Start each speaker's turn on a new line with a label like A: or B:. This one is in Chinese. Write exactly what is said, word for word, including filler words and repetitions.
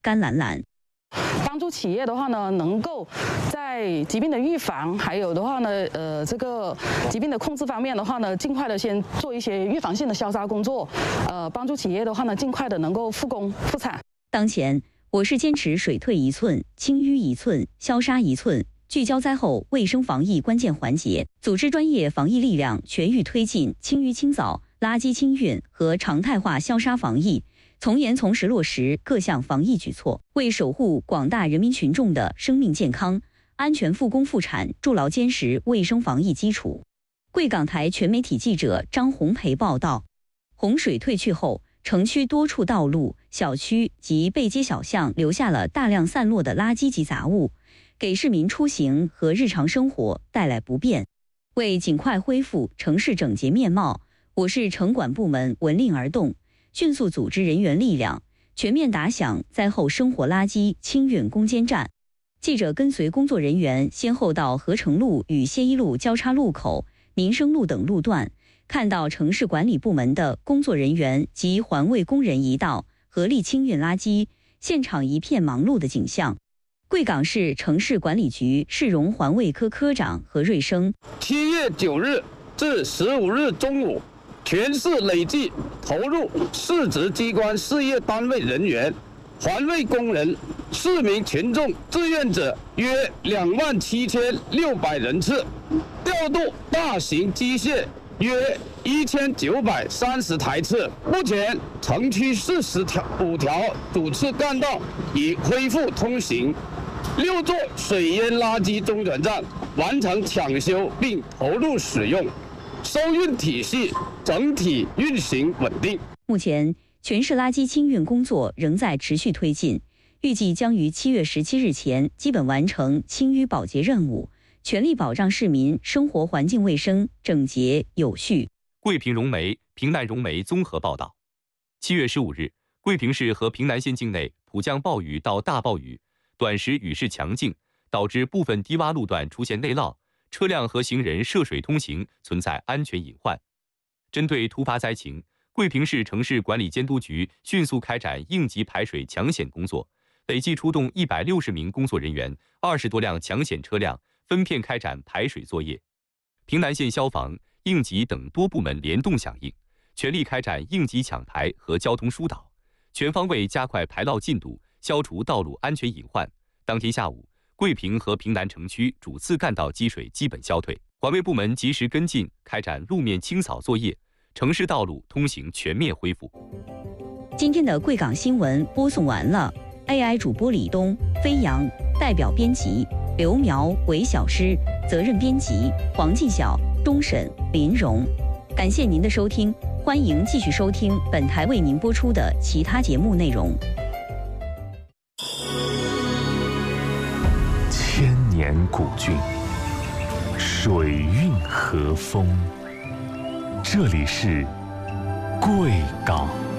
A: 甘兰兰。
B: 帮助企业的话呢，能够在疾病的预防，还有的话呢，呃，这个疾病的控制方面的话呢，尽快的先做一些预防性的消杀工作，呃，帮助企业的话呢，尽快的能够复工复产。
A: 当前，我市坚持水退一寸、清淤一寸、消杀一寸，聚焦灾后卫生防疫关键环节，组织专业防疫力量，全域推进清淤清扫、垃圾清运和常态化消杀防疫。从严从实落实各项防疫举措，为守护广大人民群众的生命健康、安全复工复产筑牢坚实卫生防疫基础。贵港台全媒体记者张红培报道：洪水退去后，城区多处道路、小区及背街小巷留下了大量散落的垃圾及杂物，给市民出行和日常生活带来不便。为尽快恢复城市整洁面貌，我市城管部门闻令而动，迅速组织人员力量，全面打响灾后生活垃圾清运攻坚战。记者跟随工作人员先后到合成路与谢一路交叉路口、民生路等路段，看到城市管理部门的工作人员及环卫工人一道合力清运垃圾，现场一片忙碌的景象。贵港市城市管理局市容环卫科科长何瑞生：
C: 七月九日至十五日中午，全市累计投入市直机关事业单位人员、环卫工人、市民群众志愿者约两万七千六百人次，调度大型机械约一千九百三十台次。目前，城区四十条五条主次干道已恢复通行，六座水淹垃圾中转站完成抢修并投入使用。收运体系整体运行稳定。
A: 目前，全市垃圾清运工作仍在持续推进，预计将于七月十七日前基本完成清淤保洁任务，全力保障市民生活环境卫生整洁有序。
D: 桂平融媒、平南融媒综合报道：七月十五日，桂平市和平南县境内普降暴雨到大暴雨，短时雨势强劲，导致部分低洼路段出现内涝。车辆和行人涉水通行存在安全隐患。针对突发灾情，桂平市城市管理监督局迅速开展应急排水抢险工作，累计出动一百六十名工作人员、二十多辆抢险车辆，分片开展排水作业。平南县消防、应急等多部门联动响应，全力开展应急抢排和交通疏导，全方位加快排涝进度，消除道路安全隐患。当天下午，桂平和平南城区主次干道积水基本消退，环卫部门及时跟进开展路面清扫作业，城市道路通行全面恢复。
A: 今天的贵港新闻播送完了 ，A I 主播李东、飞扬，代表编辑刘苗、韦小诗，责任编辑黄继晓、钟沈、林荣。感谢您的收听，欢迎继续收听本台为您播出的其他节目内容。
E: 千年古郡，水韵和风，这里是贵港。